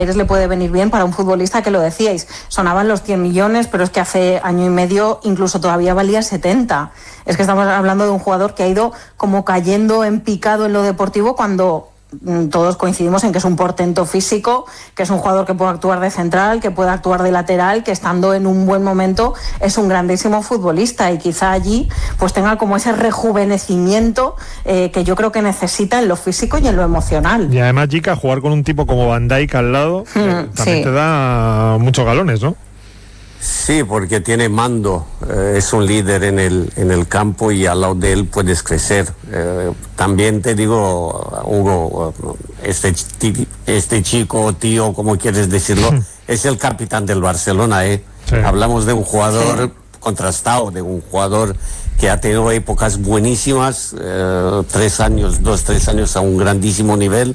le puede venir bien para un futbolista que lo decíais, sonaban los 100 millones, pero es que hace año y medio incluso todavía valía 70. Es que estamos hablando de un jugador que ha ido como cayendo en picado en lo deportivo cuando todos coincidimos en que es un portento físico, que es un jugador que puede actuar de central, que puede actuar de lateral, que estando en un buen momento es un grandísimo futbolista y quizá allí pues tenga como ese rejuvenecimiento que yo creo que necesita en lo físico y en lo emocional. Y además, Jica, jugar con un tipo como Van Dijk al lado también sí te da muchos galones, ¿no? Sí, porque tiene mando, es un líder en el campo y al lado de él puedes crecer. También te digo, Hugo, este chico, tío, como quieres decirlo, es el capitán del Barcelona, ¿eh? Sí. Hablamos de un jugador contrastado, de un jugador que ha tenido épocas buenísimas, 3 años a un grandísimo nivel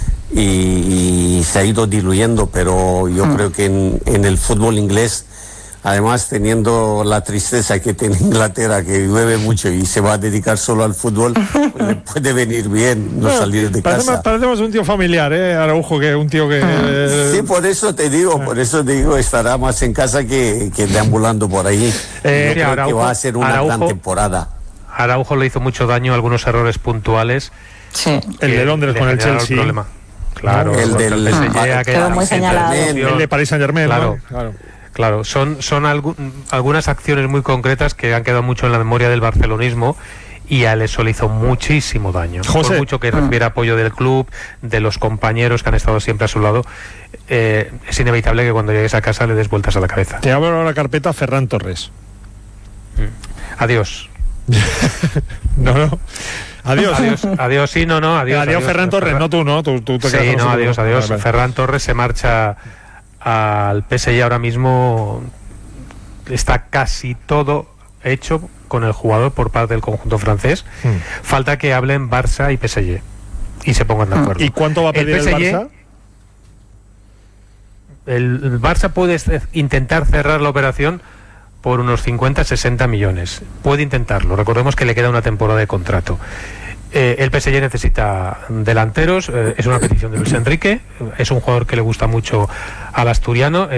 y se ha ido diluyendo, pero yo creo que en el fútbol inglés, además teniendo la tristeza que tiene Inglaterra, que llueve mucho y se va a dedicar solo al fútbol, pues le puede venir bien no salir de casa. Parece más un tío familiar, Araujo, que un tío que... Sí, por eso te digo, estará más en casa que deambulando por ahí. Creo Araujo, que va a ser una gran temporada. Araujo le hizo mucho daño, algunos errores puntuales. Sí. El de Londres con el Chelsea. Claro, el del PSG, quedó muy señalado. El de Paris Saint-Germain, claro. ¿no? Claro, son algunas acciones muy concretas que han quedado mucho en la memoria del barcelonismo y a eso le hizo muchísimo daño. José. Por mucho que recibiera apoyo del club, de los compañeros que han estado siempre a su lado, es inevitable que cuando llegues a casa le des vueltas a la cabeza. Te abro la carpeta Ferran Torres. Adiós. No. Adiós, sí, no, adiós. Ferran Torres, no tú, ¿no? Tú te quedas sí, no, adiós. Vale. Ferran Torres se marcha al PSG ahora mismo, está casi todo hecho con el jugador por parte del conjunto francés. Falta que hablen Barça y PSG y se pongan de acuerdo. ¿Y cuánto va a pedir el Barça? El Barça puede intentar cerrar la operación por unos 50-60 millones. Puede intentarlo. Recordemos que le queda una temporada de contrato. El PSG necesita delanteros, es una petición de Luis Enrique, es un jugador que le gusta mucho al asturiano.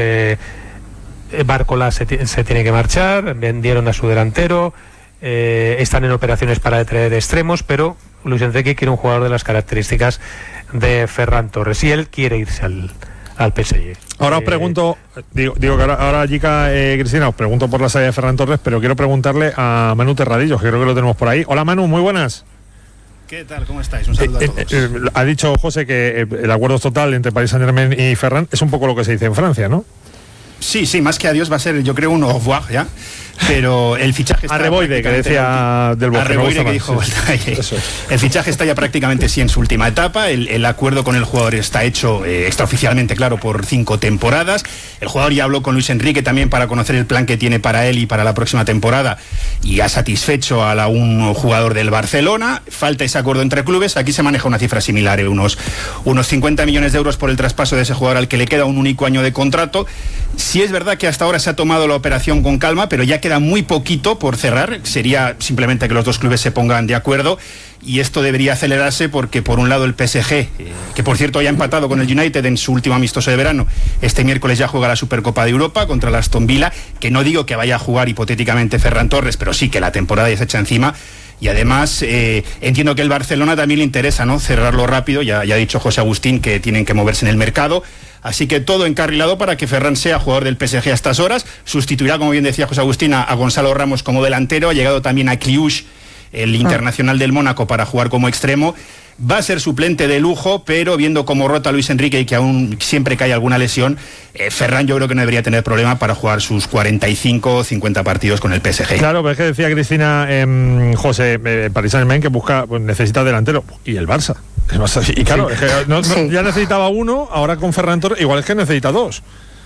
Barcola se tiene que marchar, vendieron a su delantero, están en operaciones para traer extremos, pero Luis Enrique quiere un jugador de las características de Ferran Torres y él quiere irse al PSG. Ahora os pregunto, digo que ahora Jica, Cristina, os pregunto por la salida de Ferran Torres, pero quiero preguntarle a Manu Terradillos, que creo que lo tenemos por ahí. Hola Manu, muy buenas. ¿Qué tal? ¿Cómo estáis? Un saludo a todos. Ha dicho José que el acuerdo es total entre Paris Saint-Germain y Ferran. Es un poco lo que se dice en Francia, ¿no? Sí, más que adiós va a ser, yo creo, un au revoir ya. Pero el fichaje está... Arreboide, que decía del Bosque. Arreboide, que dijo... Sí. El fichaje está ya prácticamente en su última etapa. El acuerdo con el jugador está hecho extraoficialmente, claro, por 5 temporadas. El jugador ya habló con Luis Enrique también para conocer el plan que tiene para él y para la próxima temporada. Y ha satisfecho a un jugador del Barcelona. Falta ese acuerdo entre clubes. Aquí se maneja una cifra similar, unos 50 millones de euros por el traspaso de ese jugador al que le queda un único año de contrato. Sí es verdad que hasta ahora se ha tomado la operación con calma, pero ya queda muy poquito por cerrar. Sería simplemente que los dos clubes se pongan de acuerdo y esto debería acelerarse porque por un lado el PSG, que por cierto ya ha empatado con el United en su último amistoso de verano, este miércoles ya juega la Supercopa de Europa contra el Aston Villa, que no digo que vaya a jugar hipotéticamente Ferran Torres, pero sí que la temporada ya se echa encima. Y además entiendo que el Barcelona también le interesa, ¿no?, cerrarlo rápido. Ya ha dicho José Agustín que tienen que moverse en el mercado. Así que todo encarrilado para que Ferran sea jugador del PSG a estas horas. Sustituirá, como bien decía José Agustín, a Gonzalo Ramos como delantero. Ha llegado también a Kliush, el internacional del Mónaco, para jugar como extremo. Va a ser suplente de lujo, pero viendo cómo rota Luis Enrique y que aún siempre cae alguna lesión, Ferran yo creo que no debería tener problema para jugar sus 45 o 50 partidos con el PSG. Claro, pero es que decía Cristina, José, Paris Saint-Germain que necesita delantero, y el Barça. Y claro, es que ya necesitaba uno, ahora con Ferran Torres, igual es que necesita 2.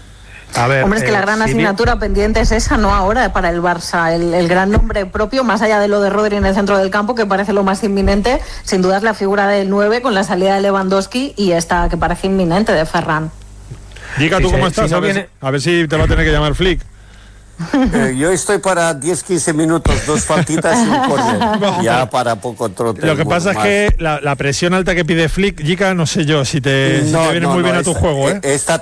A ver, hombre, es que la gran asignatura pendiente es esa, no ahora, para el Barça. El gran nombre propio, más allá de lo de Rodri en el centro del campo, que parece lo más inminente, sin duda es la figura del 9 con la salida de Lewandowski y esta que parece inminente de Ferran. Jica, ¿tú cómo estás? A ver si te va a tener que llamar Flick. Yo estoy para 10-15 minutos, 2 faltitas y un córner. Ya para poco trote. Lo que pasa es que la presión alta que pide Flick, Jica, no sé yo si te viene muy bien a tu juego, ¿eh? Esta